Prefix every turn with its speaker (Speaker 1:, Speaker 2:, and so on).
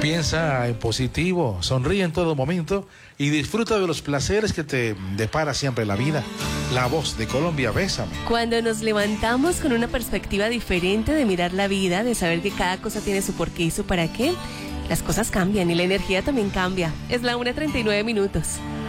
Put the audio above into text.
Speaker 1: Piensa en positivo, sonríe en todo momento y disfruta de los placeres que te depara siempre la vida. La Voz de Colombia, bésame.
Speaker 2: Cuando nos levantamos con una perspectiva diferente de mirar la vida, de saber que cada cosa tiene su porqué y su para qué, las cosas cambian y la energía también cambia. Es la 1:39 minutos.